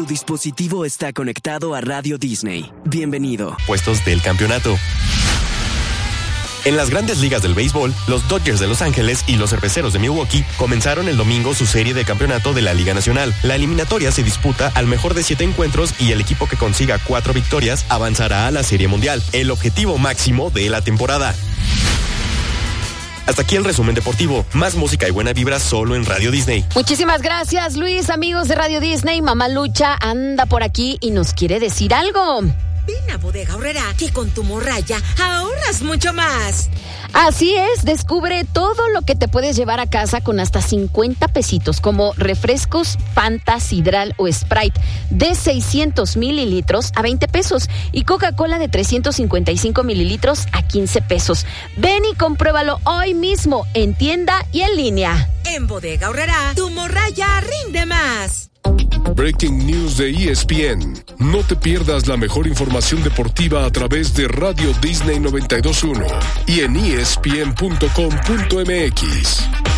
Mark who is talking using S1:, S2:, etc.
S1: Tu dispositivo está conectado a Radio Disney. Bienvenido.
S2: Puestos del campeonato. En las grandes ligas del béisbol, los Dodgers de Los Ángeles y los Cerveceros de Milwaukee comenzaron el domingo su serie de campeonato de la Liga Nacional. La eliminatoria se disputa al mejor de 7 encuentros y el equipo que consiga 4 victorias avanzará a la Serie Mundial, el objetivo máximo de la temporada. Hasta aquí el resumen deportivo. Más música y buena vibra solo en Radio Disney.
S3: Muchísimas gracias, Luis. Amigos de Radio Disney, Mamá Lucha anda por aquí y nos quiere decir algo.
S4: Ven a Bodega Aurrerá, que con tu morraya ahorras mucho más.
S3: Así es, descubre todo lo que te puedes llevar a casa con hasta 50 pesitos, como refrescos Fanta, Sidral o Sprite de 600 mililitros a 20 pesos y Coca-Cola de 355 mililitros a 15 pesos. Ven y compruébalo hoy mismo en tienda y en línea.
S4: En Bodega Aurrerá, tu morraya rinde más.
S5: Breaking News de ESPN. No te pierdas la mejor información deportiva a través de Radio Disney 92.1 y en ESPN.com.mx.